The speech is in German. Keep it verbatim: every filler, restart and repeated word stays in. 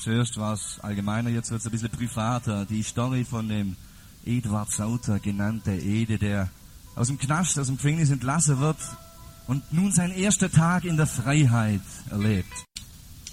Zuerst war es allgemeiner, jetzt wird es ein bisschen privater. Die Story von dem Eduard Sauter, genannt der Ede, der aus dem Knast, aus dem Gefängnis entlassen wird und nun seinen ersten Tag in der Freiheit erlebt.